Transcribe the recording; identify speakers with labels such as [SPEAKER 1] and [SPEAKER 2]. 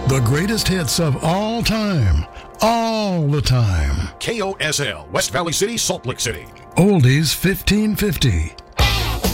[SPEAKER 1] The greatest hits of all time. All the time.
[SPEAKER 2] KOSL, West Valley City, Salt Lake City.
[SPEAKER 1] Oldies 1550.